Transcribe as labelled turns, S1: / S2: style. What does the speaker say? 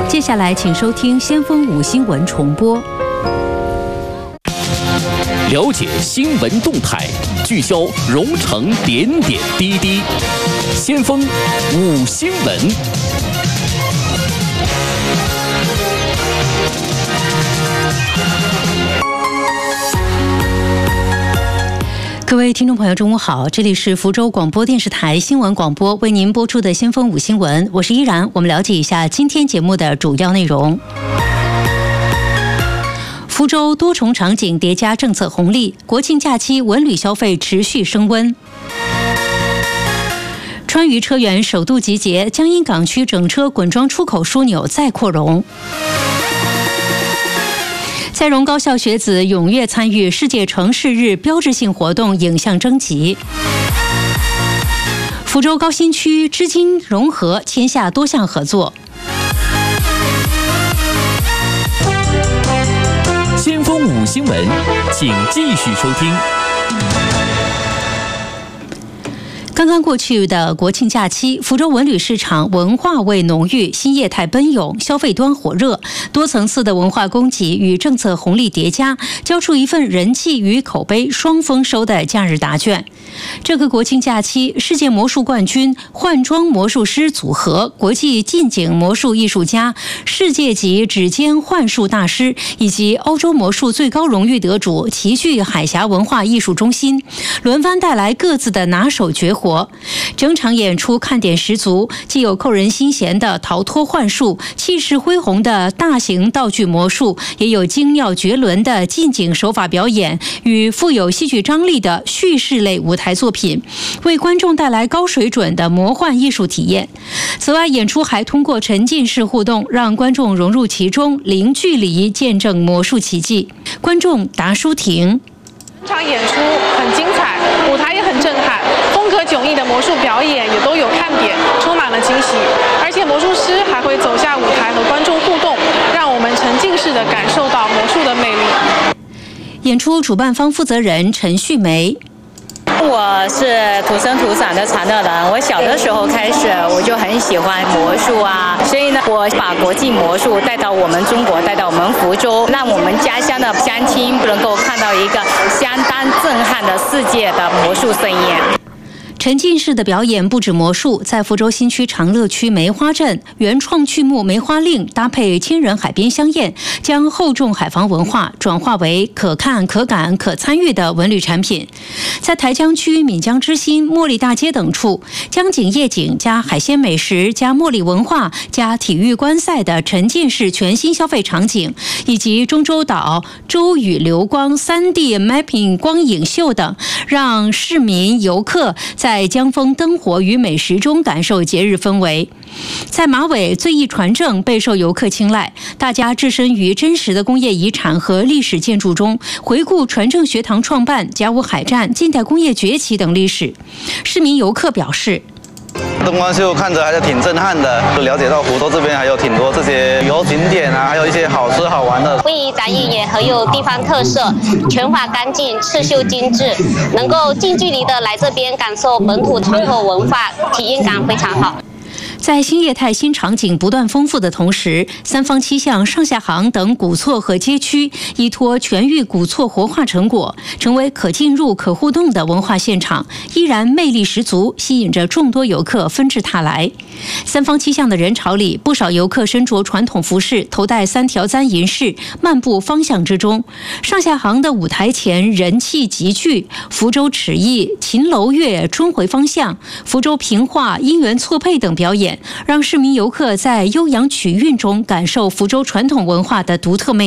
S1: 接下来，请收听先锋5新闻重播。
S2: 了解新闻动态，聚焦蓉城点点滴滴。先锋5新闻。
S1: 各位听众朋友，中午好，这里是福州广播电视台新闻广播为您播出的先锋5新闻，我是依然。我们了解一下今天节目的主要内容。福州多重场景叠加政策红利，国庆假期文旅消费持续升温。川渝车源首度集结，江阴港区整车滚装出口枢纽再扩容。在蓉高校学子踊跃参与世界城市日标志性活动影像征集。福州高新区织金融合签下多项合作。
S2: 先锋5新闻，请继续收听。
S1: 刚刚过去的国庆假期，福州文旅市场文化味浓郁，新业态奔涌，消费端火热，多层次的文化供给与政策红利叠加，交出一份人气与口碑双丰收的假日答卷。这个国庆假期，世界魔术冠军、换装魔术师组合、国际近景魔术艺术家、世界级指尖幻术大师以及欧洲魔术最高荣誉得主齐聚海峡文化艺术中心，轮番带来各自的拿手绝活。整场演出看点十足，既有扣人心弦的逃脱幻术，气势恢宏的大型道具魔术，也有精妙绝伦的近景手法表演与富有戏剧张力的叙事类舞台作品，为观众带来高水准的魔幻艺术体验。此外，演出还通过沉浸式互动，让观众融入其中，零距离见证魔术奇迹。观众答舒婷：
S3: 这场演出很精彩，舞台也很震撼，风格迥异的魔术表演也都有看点，充满了惊喜。而且魔术师还会走下舞台和观众互动，让我们沉浸式的感受到魔术的魅力。
S1: 演出主办方负责人陈旭梅：
S4: 我是土生土长的长乐人，我小的时候开始我就很喜欢魔术啊，所以呢，我把国际魔术带到我们中国，带到我们福州，让我们家乡的乡亲能够看到一个相当震撼的世界的魔术盛宴。
S1: 沉浸式的表演不止魔术，在福州新区长乐区梅花镇，原创剧目《梅花令》搭配千人海边香宴，将厚重海防文化转化为可看、可感、可参与的文旅产品。在台江区闽江之心、茉莉大街等处，江景夜景加海鲜美食加茉莉文化加体育观赛的沉浸式全新消费场景，以及中洲岛、洲屿流光 3D mapping 光影秀等，让市民游客在江风灯火与美食中感受节日氛围。在马尾最艺传承备受游客青睐，大家置身于真实的工业遗产和历史建筑中，回顾传承学堂创办、甲午海战、近代工业崛起等历史。市民游客表示，
S5: 灯光秀看着还是挺震撼的，就了解到福州这边还有挺多这些旅游景点啊，还有一些好吃好玩的。
S6: 会议展演也很有地方特色，全法干净，刺绣精致，能够近距离的来这边感受本土传统文化，体验感非常好。
S1: 在新业态新场景不断丰富的同时，三坊七巷、上下行等古厝和街区依托全域古厝活化成果，成为可进入可互动的文化现场，依然魅力十足，吸引着众多游客纷至沓来。三坊七巷的人潮里，不少游客身着传统服饰，头戴3条簪银饰，漫步方向之中。上下行的舞台前人气集聚，福州尺艺、秦楼乐、春回方向、福州平话、姻缘错配等表演，让市民游客在悠扬曲韵中感受福州传统文化的独特魅力。